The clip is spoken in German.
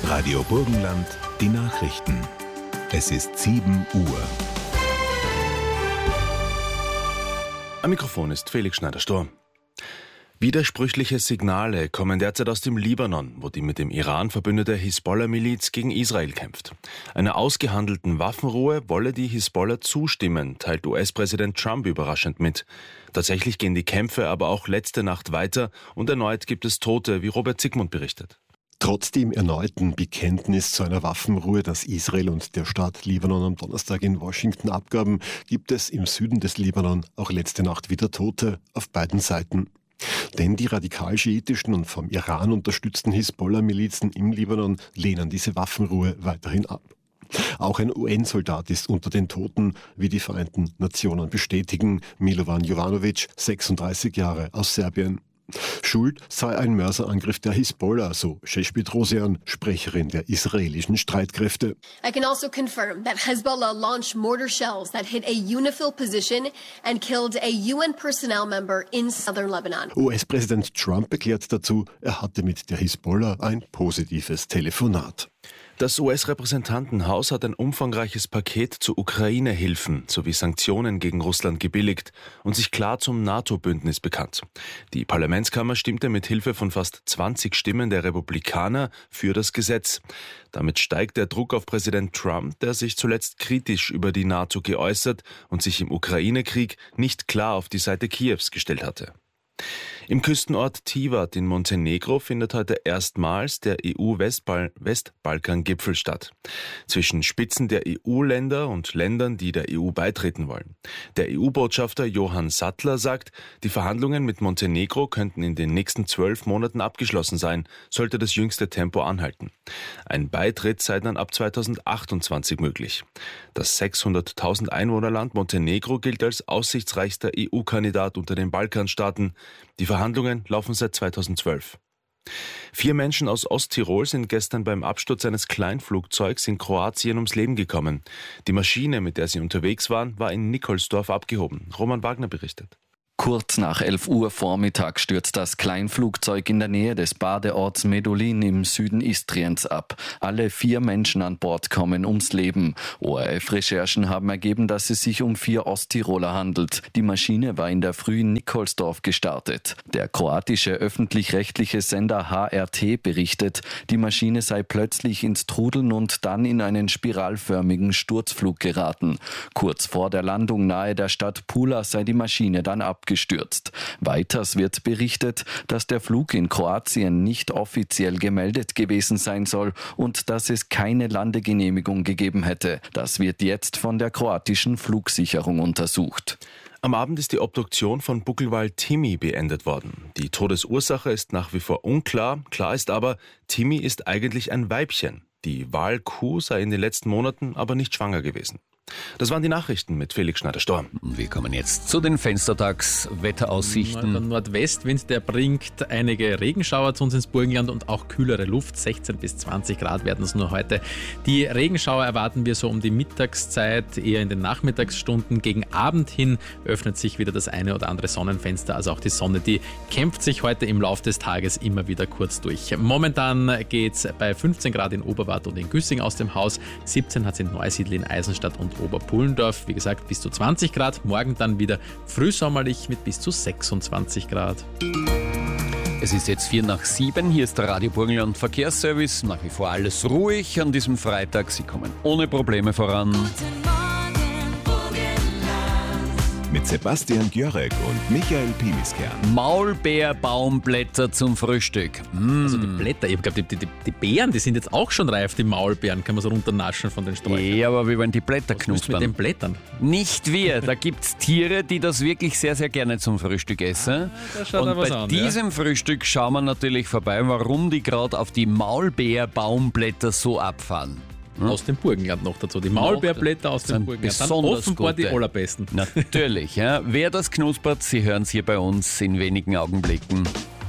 Radio Burgenland, die Nachrichten. Es ist 7 Uhr. Am Mikrofon ist Felix Schneider-Sturm. Widersprüchliche Signale kommen derzeit aus dem Libanon, wo die mit dem Iran verbündete Hisbollah-Miliz gegen Israel kämpft. Einer ausgehandelten Waffenruhe wolle die Hisbollah zustimmen, teilt US-Präsident Trump überraschend mit. Tatsächlich gehen die Kämpfe aber auch letzte Nacht weiter und erneut gibt es Tote, wie Robert Zygmunt berichtet. Trotz dem erneuten Bekenntnis zu einer Waffenruhe, das Israel und der Staat Libanon am Donnerstag in Washington abgaben, gibt es im Süden des Libanon auch letzte Nacht wieder Tote auf beiden Seiten. Denn die radikal-schiitischen und vom Iran unterstützten Hisbollah-Milizen im Libanon lehnen diese Waffenruhe weiterhin ab. Auch ein UN-Soldat ist unter den Toten, wie die Vereinten Nationen bestätigen. Milovan Jovanovic, 36 Jahre, aus Serbien. Schuld sei ein Mörserangriff der Hisbollah, so Shesh Petrosian, Sprecherin der israelischen Streitkräfte. I can also confirm that Hezbollah launched mortar shells that hit a UNIFIL position and killed a UN personnel member in southern Lebanon. US-Präsident Trump erklärt dazu, er hatte mit der Hisbollah ein positives Telefonat. Das US-Repräsentantenhaus hat ein umfangreiches Paket zu Ukraine-Hilfen sowie Sanktionen gegen Russland gebilligt und sich klar zum NATO-Bündnis bekannt. Die Parlamentskammer stimmte mit Hilfe von fast 20 Stimmen der Republikaner für das Gesetz. Damit steigt der Druck auf Präsident Trump, der sich zuletzt kritisch über die NATO geäußert und sich im Ukraine-Krieg nicht klar auf die Seite Kiews gestellt hatte. Im Küstenort Tivat in Montenegro findet heute erstmals der EU-Westbalkan-Gipfel statt. Zwischen Spitzen der EU-Länder und Ländern, die der EU beitreten wollen. Der EU-Botschafter Johann Sattler sagt, die Verhandlungen mit Montenegro könnten in den nächsten 12 Monaten abgeschlossen sein, sollte das jüngste Tempo anhalten. Ein Beitritt sei dann ab 2028 möglich. Das 600.000 Einwohnerland Montenegro gilt als aussichtsreichster EU-Kandidat unter den Balkanstaaten. Die Verhandlungen laufen seit 2012. 4 Menschen aus Osttirol sind gestern beim Absturz eines Kleinflugzeugs in Kroatien ums Leben gekommen. Die Maschine, mit der sie unterwegs waren, war in Nikolsdorf abgehoben. Roman Wagner berichtet. Kurz nach 11 Uhr Vormittag stürzt das Kleinflugzeug in der Nähe des Badeorts Medulin im Süden Istriens ab. Alle 4 Menschen an Bord kommen ums Leben. ORF-Recherchen haben ergeben, dass es sich um 4 Osttiroler handelt. Die Maschine war in der Früh in Nikolsdorf gestartet. Der kroatische öffentlich-rechtliche Sender HRT berichtet, die Maschine sei plötzlich ins Trudeln und dann in einen spiralförmigen Sturzflug geraten. Kurz vor der Landung nahe der Stadt Pula sei die Maschine dann abgestürzt. Weiters wird berichtet, dass der Flug in Kroatien nicht offiziell gemeldet gewesen sein soll und dass es keine Landegenehmigung gegeben hätte. Das wird jetzt von der kroatischen Flugsicherung untersucht. Am Abend ist die Obduktion von Buckelwal Timmy beendet worden. Die Todesursache ist nach wie vor unklar. Klar ist aber, Timmy ist eigentlich ein Weibchen. Die Walkuh sei in den letzten Monaten aber nicht schwanger gewesen. Das waren die Nachrichten mit Felix Schneider-Sturm. Wir kommen jetzt zu den Fenstertags-Wetteraussichten. Der Nordwestwind, der bringt einige Regenschauer zu uns ins Burgenland und auch kühlere Luft. 16 bis 20 Grad werden es nur heute. Die Regenschauer erwarten wir so um die Mittagszeit, eher in den Nachmittagsstunden. Gegen Abend hin öffnet sich wieder das eine oder andere Sonnenfenster. Also auch die Sonne, die kämpft sich heute im Laufe des Tages immer wieder kurz durch. Momentan geht es bei 15 Grad in Oberwart und in Güssing aus dem Haus. 17 hat es in Neusiedl, in Eisenstadt und Oberpullendorf, wie gesagt, bis zu 20 Grad. Morgen dann wieder frühsommerlich mit bis zu 26 Grad. Es ist jetzt 6:04. Hier ist der Radio Burgenland Verkehrsservice. Nach wie vor alles ruhig an diesem Freitag. Sie kommen ohne Probleme voran. Mit Sebastian Gjörek und Michael Pimiskern. Maulbeerbaumblätter zum Frühstück. Also die Blätter, ich glaube, die Beeren, die sind jetzt auch schon reif, die Maulbeeren, kann man so runternaschen von den Sträuchern. Ja, aber wir wollen die Blätter Was knuspern. mit den Blättern? Nicht wir, da gibt es Tiere, die das wirklich sehr, sehr gerne zum Frühstück essen. Da schaut Und er was bei an, diesem Frühstück schauen wir natürlich vorbei, warum die gerade auf die Maulbeerbaumblätter so abfahren. Aus dem Burgenland noch dazu. Die Maulbeerblätter aus dem Burgenland. Dann besonders offenbar die gute. allerbesten. Natürlich, ja. Wer das knuspert, Sie hören es hier bei uns in wenigen Augenblicken.